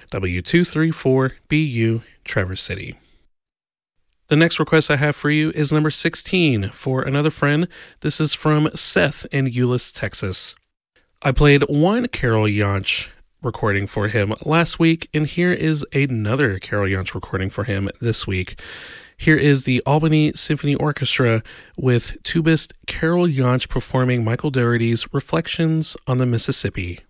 W234BU, Traverse City. The next request I have for you is number 16 for another friend. This is from Seth in Euless, Texas. I played one Carol Yonch recording for him last week, and here is another Carol Yonch recording for him this week. Here is the Albany Symphony Orchestra with tubist Carol Yonch performing Michael Dougherty's Reflections on the Mississippi.